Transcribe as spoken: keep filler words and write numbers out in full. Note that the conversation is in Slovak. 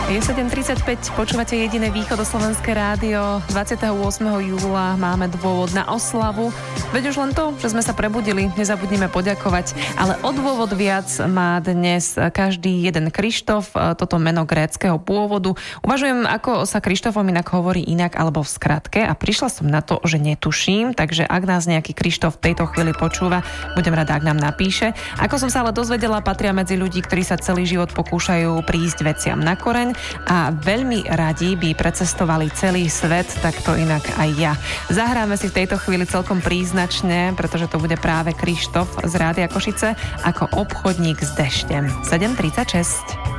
Je sedem tridsaťpäť, počúvate jediné východoslovenské rádio. dvadsiateho ôsmeho júla máme dôvod na oslavu. Veď už len to, že sme sa prebudili, nezabudnime poďakovať. Ale o dôvod viac má dnes každý jeden Krištof, toto meno gréckeho pôvodu. Uvažujem, ako sa Krištofom inak hovorí inak alebo v skratke a prišla som na to, že netuším, takže ak nás nejaký Krištof v tejto chvíli počúva, budem rada, ak nám napíše. Ako som sa ale dozvedela, patria medzi ľudí, ktorí sa celý život pokúšajú prísť veciam na koreň a veľmi radi by precestovali celý svet, tak to inak aj ja. Zahráme si v tejto chvíli celkom príznačne, pretože to bude práve Krištof z Rádia Košice ako obchodník s dešťem. sedem tridsaťšesť.